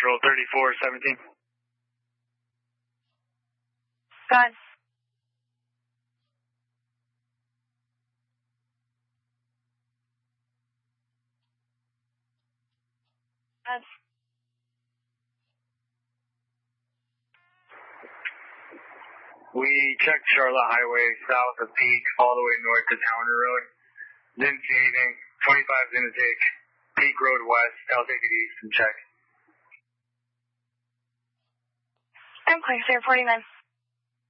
Central 3417. Gone. We checked Charlotte Highway south of Peak all the way north to Towner Road. Didn't see anything. 25's gonna take Peak Road west. I'll take it east and check. I'm clear, sir. 49.